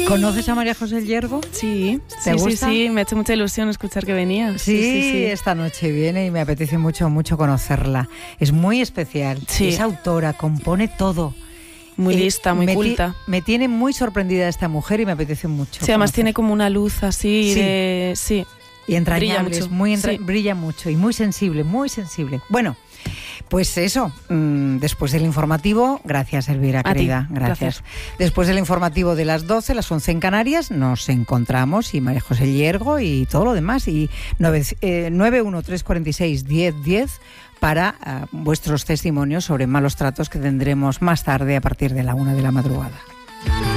¿Conoces a María José Llergo? Sí, ¿Te gusta? Sí, me ha hecho mucha ilusión escuchar que venía. Sí, esta noche viene y me apetece mucho conocerla. Es muy especial, es autora, compone todo. Muy lista, muy culta. Me tiene muy sorprendida esta mujer y me apetece mucho. Sí, además tiene como una luz así de... Sí. Y entrañable, brilla mucho y muy sensible, muy sensible. Bueno, pues eso, después del informativo, gracias Elvira, querida, gracias. Después del informativo de las 12, las 11 en Canarias, nos encontramos y María José Llergo y todo lo demás, y 913461010 para vuestros testimonios sobre malos tratos que tendremos más tarde a partir de la 1 de la madrugada.